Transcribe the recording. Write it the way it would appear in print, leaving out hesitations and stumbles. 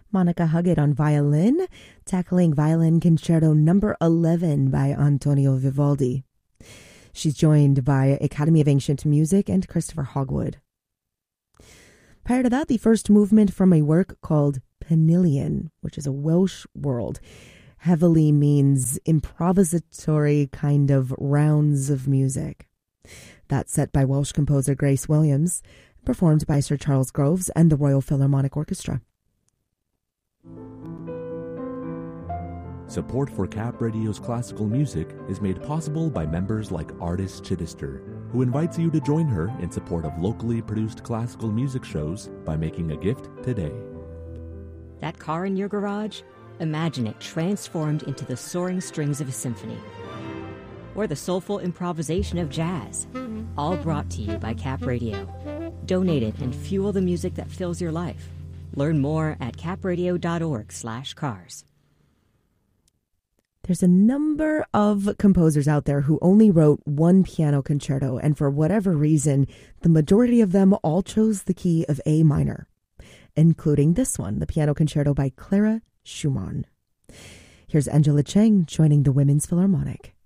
Monica Huggett on violin, tackling Violin Concerto number 11 by Antonio Vivaldi. She's joined by Academy of Ancient Music and Christopher Hogwood. Prior to that, the first movement from a work called Pannilion, which is a Welsh word. Heavily means improvisatory kind of rounds of music. That's set by Welsh composer Grace Williams, performed by Sir Charles Groves and the Royal Philharmonic Orchestra. Support for Cap Radio's classical music is made possible by members like Artis Chittister, who invites you to join her in support of locally produced classical music shows by making a gift today. That car in your garage? Imagine it transformed into the soaring strings of a symphony. Or the soulful improvisation of jazz. All brought to you by Cap Radio. Donate it and fuel the music that fills your life. Learn more at capradio.org/cars. There's a number of composers out there who only wrote one piano concerto, and for whatever reason, the majority of them all chose the key of A minor, including this one, the piano concerto by Clara Schumann. Here's Angela Chang joining the Women's Philharmonic.